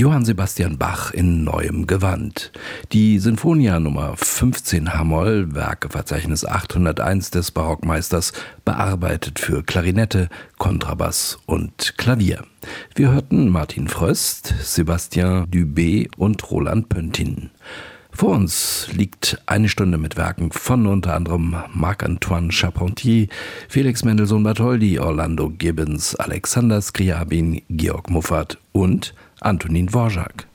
Johann Sebastian Bach in neuem Gewand. Die Sinfonia Nummer 15 H-Moll, Werkeverzeichnis 801 des Barockmeisters, bearbeitet für Klarinette, Kontrabass und Klavier. Wir hörten Martin Fröst, Sébastien Dubé und Roland Pöntin. Vor uns liegt eine Stunde mit Werken von unter anderem Marc-Antoine Charpentier, Felix Mendelssohn-Bartholdy, Orlando Gibbons, Alexander Scriabin, Georg Muffat und Antonin Dvorak.